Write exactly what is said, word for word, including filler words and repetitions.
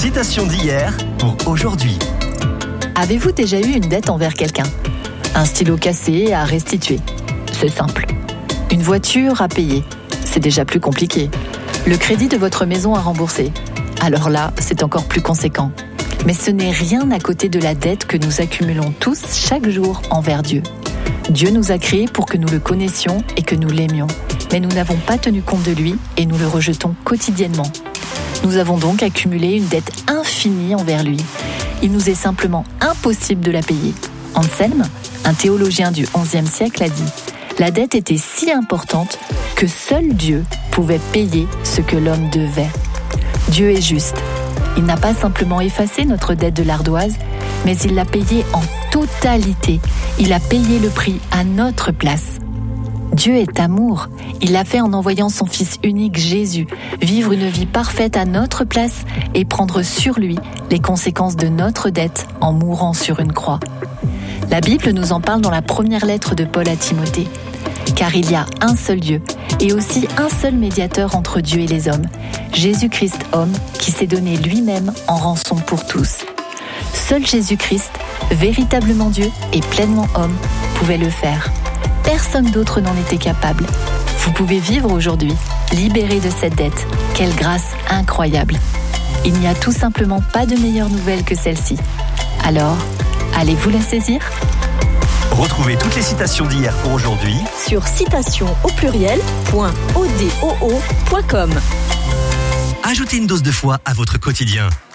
citation d'hier pour aujourd'hui. Avez-vous déjà eu une dette envers quelqu'un ? Un stylo cassé à restituer. C'est simple. Une voiture à payer. C'est déjà plus compliqué. Le crédit de votre maison à rembourser. Alors là, c'est encore plus conséquent. Mais ce n'est rien à côté de la dette que nous accumulons tous chaque jour envers Dieu. Dieu nous a créés pour que nous le connaissions et que nous l'aimions. Mais nous n'avons pas tenu compte de lui et nous le rejetons quotidiennement. Nous avons donc accumulé une dette infinie envers lui. Il nous est simplement impossible de la payer. Anselme, un théologien du onzième siècle, a dit « La dette était si importante que seul Dieu pouvait payer ce que l'homme devait. » Dieu est juste. Il n'a pas simplement effacé notre dette de l'ardoise, mais il l'a payée en totalité. Il a payé le prix à notre place. Dieu est amour. Il l'a fait en envoyant son Fils unique Jésus, vivre une vie parfaite à notre place et prendre sur lui les conséquences de notre dette en mourant sur une croix. La Bible nous en parle dans la première lettre de Paul à Timothée. Car il y a un seul Dieu et aussi un seul médiateur entre Dieu et les hommes, Jésus-Christ homme, qui s'est donné lui-même en rançon pour tous. Seul Jésus-Christ, véritablement Dieu et pleinement homme, pouvait le faire. Personne d'autre n'en était capable. Vous pouvez vivre aujourd'hui, libéré de cette dette. Quelle grâce incroyable! Il n'y a tout simplement pas de meilleure nouvelle que celle-ci. Alors, allez-vous la saisir ? Retrouvez toutes les citations d'hier pour aujourd'hui sur citation au pluriel point odoo point com. Ajoutez une dose de foi à votre quotidien.